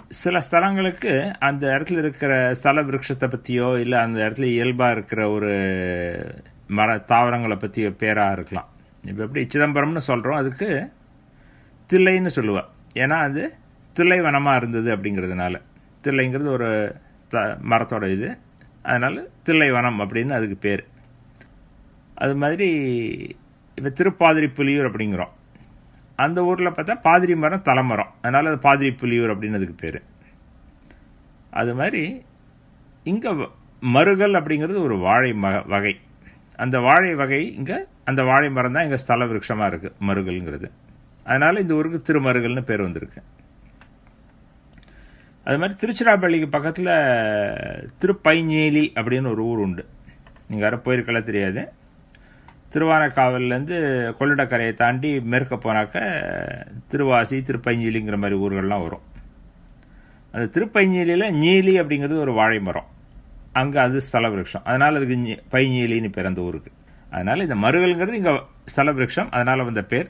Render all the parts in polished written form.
சில ஸ்தலங்களுக்கு அந்த இடத்துல இருக்கிற ஸ்தல விருட்சத்தை பற்றியோ இல்லை அந்த இடத்துல இயல்பாக இருக்கிற ஒரு தாவரங்களை பற்றியோ பேராக இருக்கலாம். இப்போ எப்படி சிதம்பரம்னு சொல்கிறோம், அதுக்கு தில்லைன்னு சொல்லுவாள். ஏன்னா அது தில்லை வனமாக இருந்தது அப்படிங்கிறதுனால. தில்லைங்கிறது ஒரு மரத்தோட இது, அதனால் தில்லை வனம் அப்படின்னு அதுக்கு பேர். அது மாதிரி இப்போ திருப்பாதிரி புலியூர் அப்படிங்கிறோம், அந்த ஊரில் பார்த்தா பாதிரி மரம் தலைமரம், அதனால் அது பாதிரி புலியூர் அப்படின்னு அதுக்கு பேர். அது மாதிரி இங்கே மருகல் அப்படிங்கிறது ஒரு வாழை வகை. அந்த வாழை வகை இங்கே அந்த வாழை மரம் தான் இங்கே ஸ்தல விருட்சமாக இருக்குது மருகல்ங்கிறது. அதனால் இந்த ஊருக்கு திருமருகல்னு பேர் வந்திருக்கு. அது மாதிரி திருச்சிராப்பள்ளிக்கு பக்கத்தில் திருப்பைஞ்சேலி அப்படின்னு ஒரு ஊர் உண்டு. நீங்கள் யாரும் போயிருக்கலாம் தெரியாது. திருவானைக்காவல்லேருந்து கொள்ளிடக்கரையை தாண்டி மேற்க போனாக்க திருவாசி திருப்பைஞ்சேலிங்கிற மாதிரி ஊர்கள்லாம் வரும். அந்த திருப்பைஞ்சேலியில் நீலி அப்படிங்கிறது ஒரு வாழை மரம், அங்கே அது ஸ்தல விருட்சம், அதனால் அதுக்கு பைஞ்சேலின்னு பேர் அந்த ஊருக்கு. அதனால் இந்த மருகல்ங்கிறது இங்கே ஸ்தல விருட்சம், அதனால் வந்த பேர்.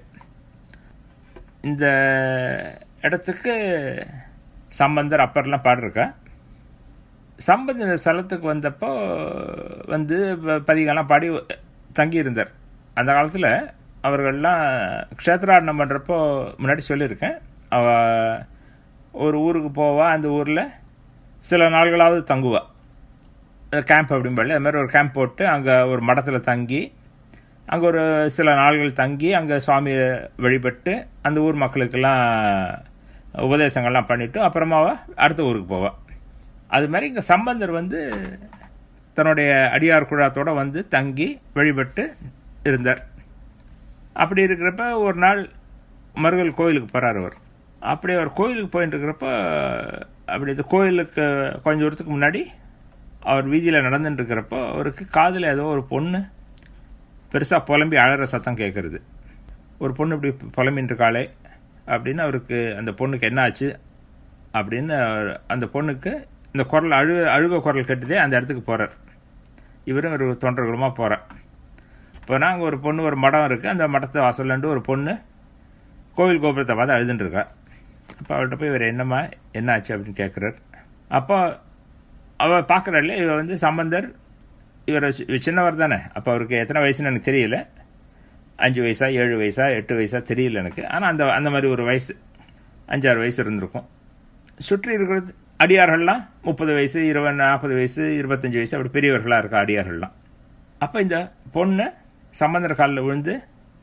இந்த இடத்துக்கு சம்பந்தர் அப்பர்லாம் பாடிருக்கா. சம்பந்தர் இந்த ஸ்தலத்துக்கு வந்தப்போ வந்து பதிகெல்லாம் பாடி தங்கியிருந்தார். அந்த காலத்தில் அவர்கள்லாம் க்ஷேத்ராடனம் பண்ணுறப்போ முன்னாடி சொல்லியிருக்கேன், அவ ஒரு ஊருக்கு போவா, அந்த ஊரில் சில நாள்களாவது தங்குவா, கேம்ப் அப்படின்படி. அது மாதிரி ஒரு கேம்ப் போட்டு அங்கே ஒரு மடத்தில் தங்கி அங்கே ஒரு சில நாள்கள் தங்கி அங்கே சுவாமியை வழிபட்டு அந்த ஊர் மக்களுக்கெல்லாம் உபதேசங்கள்லாம் பண்ணிவிட்டு அப்புறமாவா அடுத்த ஊருக்கு போவாள். அது மாதிரி இங்கே சம்பந்தர் வந்து தன்னுடைய அடியார் குழாத்தோடு வந்து தங்கி வழிபட்டு இருந்தார். அப்படி இருக்கிறப்ப ஒரு நாள் மருகல் கோயிலுக்கு போகிறார் அவர். அப்படி அவர் கோயிலுக்கு போயிட்டு இருக்கிறப்ப அப்படி இந்த கோயிலுக்கு கொஞ்சம் தூரத்துக்கு முன்னாடி அவர் வீதியில் நடந்துட்டு இருக்கிறப்போ அவருக்கு காதில் ஏதோ ஒரு பொண்ணு பெருசாக புலம்பி அழகிற சத்தம் கேட்குறது. ஒரு பொண்ணு இப்படி புலம்பின்னு இருக்காளே அப்படின்னு அவருக்கு அந்த பொண்ணுக்கு என்ன ஆச்சு அப்படின்னு அந்த பொண்ணுக்கு இந்த குரல் அழுக குரல் கட்டுதே அந்த இடத்துக்கு போகிறார். இவரும் ஒரு தொண்டர்களுமாக போகிறார். இப்போ நாங்கள் ஒரு பொண்ணு, ஒரு மடம் இருக்குது, அந்த மடத்தை வாசல்லண்டு ஒரு பொண்ணு கோவில் கோபுரத்தை பார்த்து அழுதுன்ட்ருக்கா. அப்போ அவர்கிட்ட போய் இவர் என்னம்மா என்ன ஆச்சு அப்படின்னு கேட்குறார். அப்போ அவள் பார்க்குறாள், இவர் வந்து சம்பந்தர், இவர் சின்னவர் தானே, அப்போ அவருக்கு எத்தனை வயசுன்னு எனக்கு தெரியல, 5 வயசா 7 வயசா 8 வயசா தெரியல எனக்கு, ஆனால் அந்த மாதிரி ஒரு வயசு 5-6 வயசு இருந்திருக்கும். சுற்றி இருக்கிறது அடியார்கள்லாம் 30 வயசு 20 40 வயசு 25 வயசு அப்படி பெரியவர்களாக இருக்கா அடியார்கள்லாம். அப்போ இந்த பொண்ணு சம்பந்தர் காலில் விழுந்து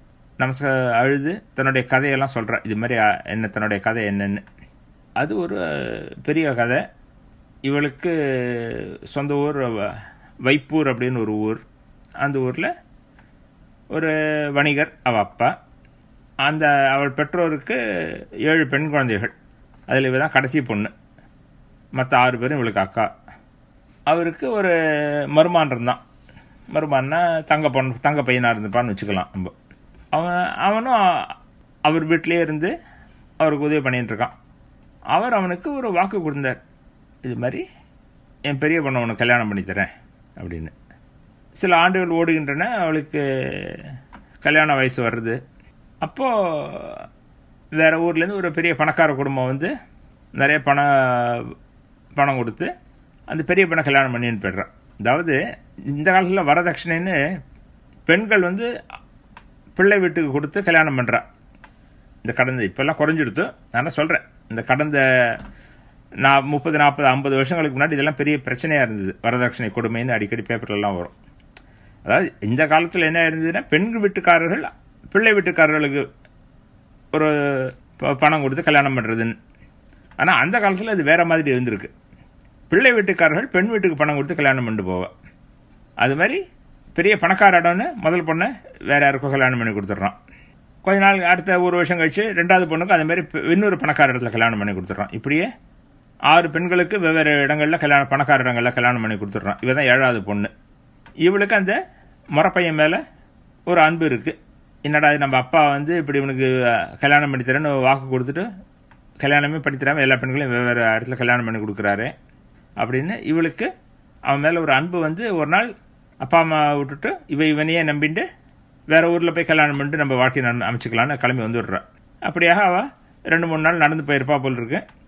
அழுது தன்னுடைய கதையெல்லாம் சொல்கிறா. இது மாதிரி என்ன தன்னுடைய கதை என்னென்னு. அது ஒரு பெரிய கதை. இவளுக்கு சொந்த ஊர் வைப்பூர் அப்படின்னு ஒரு ஊர். அந்த ஊரில் ஒரு வணிகர் அவள் அப்பா. அவள் பெற்றோருக்கு 7 பெண் குழந்தைகள், அதில் இவ தான் கடைசி பொண்ணு. மற்ற 6 பேரும் இவளுக்கு அக்கா. அவருக்கு ஒரு மருமான் இருந்தான். மருமான்னா தங்க பையனாக இருந்துப்பான்னு வச்சுக்கலாம் நம்ம. அவனும் அவர் வீட்டிலே இருந்து அவருக்கு உதவி பண்ணிகிட்டு இருக்கான். அவர் அவனுக்கு ஒரு வாக்கு கொடுத்தார், இது மாதிரி என் பெரிய பொண்ணை உனக்கு கல்யாணம் பண்ணித்தரேன் அப்படின்னு. சில ஆண்டுகள் ஓடுகின்றன, அவளுக்கு கல்யாண வயசு வருது. அப்போது வேறு ஊர்லேருந்து ஒரு பெரிய பணக்கார குடும்பம் வந்து நிறைய பணம் கொடுத்து அந்த பெரிய பெண்ணை கல்யாணம் பண்ணின்னு போய்ட்றான். அதாவது இந்த காலத்தில் வரதட்சணைன்னு பெண்கள் வந்து பிள்ளை வீட்டுக்கு கொடுத்து கல்யாணம் பண்ணுறான். இந்த கடந்த இப்போல்லாம் குறைஞ்சிடுத்து. நான் சொல்கிறேன், இந்த கடந்த 30 40 50 வருஷங்களுக்கு முன்னாடி இதெல்லாம் பெரிய பிரச்சனையாக இருந்தது. வரதட்சணை கொடுமைன்னு அடிக்கடி பேப்பர்லாம் வரும். அதாவது இந்த காலத்தில் என்ன இருந்ததுன்னா, பெண் வீட்டுக்காரர்கள் பிள்ளை வீட்டுக்காரர்களுக்கு ஒரு பணம் கொடுத்து கல்யாணம் பண்ணுறதுன்னு. ஆனால் அந்த காலத்தில் அது வேறு மாதிரி இருந்திருக்கு. பிள்ளை வீட்டுக்காரர்கள் பெண் வீட்டுக்கு பணம் கொடுத்து கல்யாணம் பண்ணிட்டு போவா. அது மாதிரி பெரிய பணக்கார இடம்னு முதல் பொண்ணை வேறு யாருக்கோ கல்யாணம் பண்ணி கொடுத்துட்றான். கொஞ்ச நாள் அடுத்த ஒரு வருஷம் கழிச்சு 2வது பொண்ணுக்கு அது மாதிரி இன்னொரு பணக்கார இடத்துல கல்யாணம் பண்ணி கொடுத்துட்றான். இப்படியே 6 பெண்களுக்கு வெவ்வேறு இடங்களில் பணக்கார இடங்களில் கல்யாணம் பண்ணி கொடுத்துட்றான். இவ தான் 7வது பொண்ணு. இவளுக்கு அந்த முறப்பையன் மேலே ஒரு அன்பு இருக்குது. என்னடா நம்ம அப்பா வந்து இப்படி இவனுக்கு கல்யாணம் பண்ணித்தரேன்னு வாக்கு கொடுத்துட்டு கல்யாணமே பண்ணித்தராமல் எல்லா பெண்களையும் வெவ்வேறு இடத்துல கல்யாணம் பண்ணி கொடுக்குறாரு அப்படின்னு இவளுக்கு அவன் மேலே ஒரு அன்பு வந்து ஒரு நாள் அப்பா அம்மா விட்டுட்டு இவனையே நம்பிட்டு வேறு ஊரில் போய் கல்யாணம் பண்ணிட்டு நம்ம வாழ்க்கையை அமைச்சிக்கலான்னு கிளம்பி வந்துடுறான். அப்படியாக அவள் 2-3 நாள் நடந்து போயிருப்பா போல் இருக்கு.